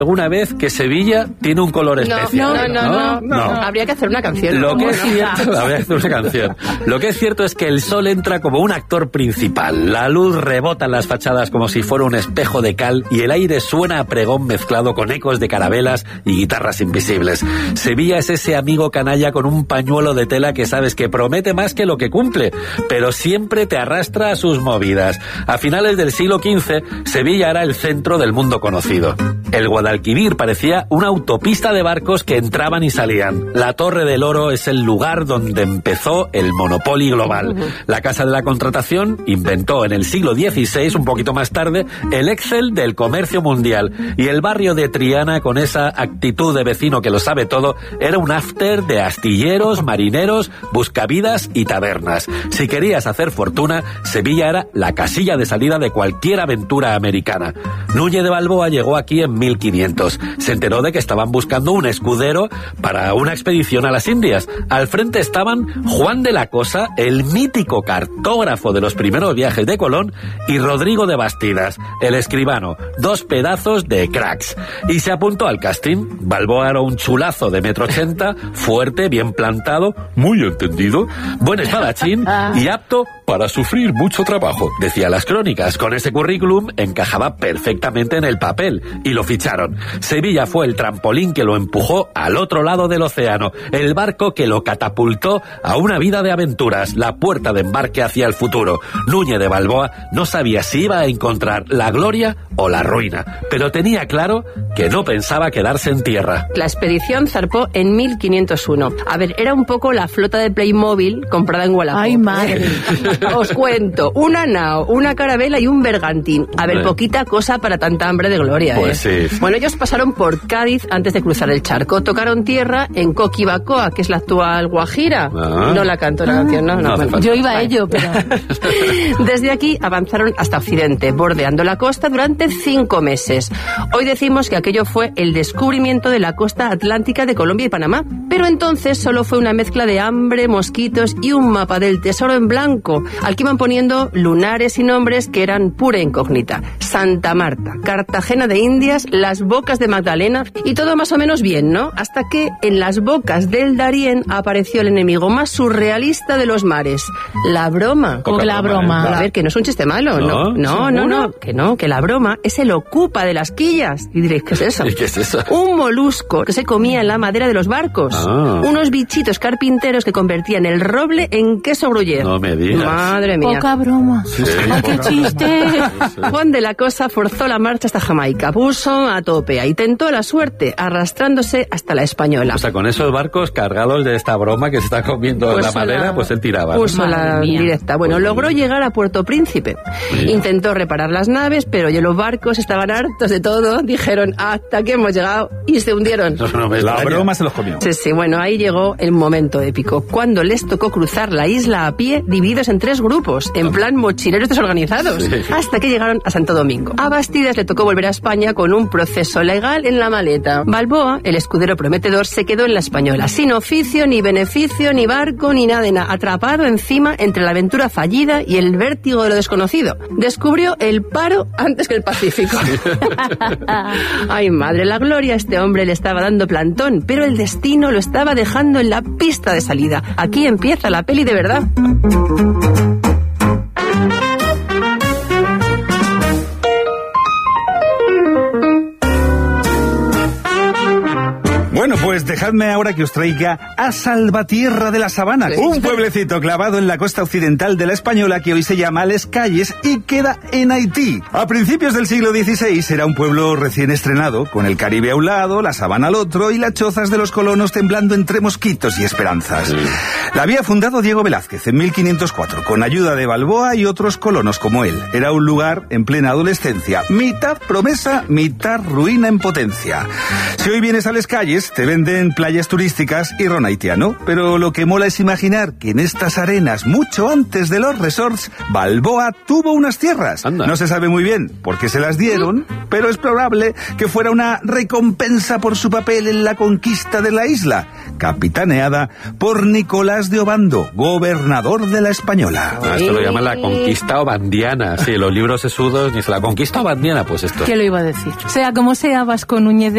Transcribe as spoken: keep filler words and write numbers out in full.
alguna vez que Sevilla tiene un color especial. No, no, no, no, no. no. Habría que hacer una canción. Lo que es no? cierto, habría que hacer una canción. Lo que es cierto es que el sol entra como un actor principal. La luz rebota en las fachadas como si fuera un espejo de cal y el aire suena a pregón mezclado con ecos de carabelas y guitarras invisibles. Sevilla es ese amigo canalla con un pañuelo de tela que sabes que promete más que lo que cumple, pero siempre te arrastra a sus movidas. A finales del siglo quince, Sevilla era el centro del mundo conocido. El Guadalquivir parecía una autopista de barcos que entraban y salían. La Torre del Oro es el lugar donde empezó el monopolio global. La Casa de la Contratación inventó en el siglo dieciséis, un poquito más tarde, el Excel del comercio mundial. Y el barrio de Triana, con esa actitud de vecino que lo sabe todo, era un after de astilleros, marineros, buscavidas y tabernas. Si querías hacer fortuna, Sevilla era la casilla de salida de cualquier aventura americana. Núñez de Balboa llegó aquí en mil quinientos. Se enteró de que estaban buscando un escudero para una expedición a las Indias. Al frente estaban Juan de la Cosa, el mítico cartógrafo de los primeros viajes de Colón, y Rodrigo de Bastidas, el escribano. Dos pedazos de cracks. Y se apuntó al casting. Balboa era un chulazo de metro ochenta, fuerte, bien plantado, muy entendido, buen espadachín y apto para sufrir mucho trabajo, decía las crónicas. Con ese currículum encajaba perfectamente en el papel y lo ficharon. Sevilla fue el trampolín que lo empujó al otro lado del océano, el barco que lo catapultó a una vida de aventuras, la puerta de embarque hacia el futuro. Núñez de Balboa no sabía si iba a encontrar la gloria o la ruina, pero tenía claro que no pensaba quedarse en tierra. La expedición zarpó en mil quinientos uno. A ver, era un poco la flota de Playmobil comprada en Wallapop. ¡Ay, madre! Os cuento, una nao, una carabela y un bergantín. A ver, poquita cosa para tanta hambre de gloria, pues ¿eh? Sí. Bueno, ellos pasaron por Cádiz antes de cruzar el charco. Tocaron tierra en Coquibacoa, que es la actual Guajira. Ah. No la canto la canción, ¿no? no, no bueno. Yo iba a ello, pero... Desde aquí avanzaron hasta Occidente, bordeando la costa durante cinco meses. Hoy decimos que aquello fue el descubrimiento de la costa atlántica de Colombia y Panamá. Pero entonces solo fue una mezcla de hambre, mosquitos y un mapa del tesoro en blanco, al que iban poniendo lunares y nombres que eran pura incógnita. Santa Marta, Cartagena de Indias, las Bocas de Magdalena, y todo más o menos bien, ¿no? Hasta que en las bocas del Darién apareció el enemigo más surrealista de los mares, la broma. ¿Cómo que la broma? A ver, que no es un chiste malo, no, no, no, no, que no, que la broma es el ocupa de las quillas. Y diréis, ¿qué es eso? ¿Y qué es eso? Un molusco que se comía en la madera de los barcos. Ah. Unos bichitos carpinteros que convertían el roble en queso gruyere. No me digas. Madre mía. Poca broma. Sí, ¡Ay, qué chiste! Juan de la Cosa forzó la marcha hasta Jamaica, puso a tope y tentó la suerte, arrastrándose hasta la Española. O sea, con esos barcos cargados de esta broma que se está comiendo Puso la madera, la- pues él tiraba. ¿no? Puso la Madre mía. directa. Bueno, Pues logró muy llegar a Puerto Príncipe. Mira. Intentó reparar las naves, pero ya los barcos estaban hartos de todo. Dijeron, hasta aquí hemos llegado, y se hundieron. No, no me La extraña. broma se los comió. Sí, sí, bueno, ahí llegó el momento épico, cuando les tocó cruzar la isla a pie, divididos en tres grupos, en plan mochileros desorganizados, Sí. hasta que llegaron a Santo Domingo. A Bastidas le tocó volver a España con un proceso legal en la maleta. Balboa, el escudero prometedor, se quedó en la Española, sin oficio, ni beneficio, ni barco, ni nada de nada, atrapado encima entre la aventura fallida y el vértigo de lo desconocido. Descubrió el paro antes que el Pacífico. Ay, madre, la gloria a este hombre le estaba dando plantón, pero el destino lo estaba dejando en la pista de salida. Aquí empieza la peli de verdad. Bueno, pues dejadme ahora que os traiga a Salvatierra de la Sabana, Sí. un pueblecito clavado en la costa occidental de la Española que hoy se llama Les Calles y queda en Haití. A principios del siglo dieciséis era un pueblo recién estrenado, con el Caribe a un lado, la sabana al otro y las chozas de los colonos temblando entre mosquitos y esperanzas. La había fundado Diego Velázquez en mil quinientos cuatro, con ayuda de Balboa y otros colonos como él. Era un lugar en plena adolescencia, mitad promesa, mitad ruina en potencia. Si hoy vienes a Les Calles, te venden playas turísticas y ron haitiano, pero lo que mola es imaginar que en estas arenas, mucho antes de los resorts, Balboa tuvo unas tierras. Anda. No se sabe muy bien por qué se las dieron, pero es probable que fuera una recompensa por su papel en la conquista de la isla, capitaneada por Nicolás de Obando, gobernador de la Española. Ah, esto lo llaman la conquista obandiana. Sí, los libros sesudos dice la conquista obandiana, pues esto. ¿Qué lo iba a decir? Sea como sea, vas con Núñez de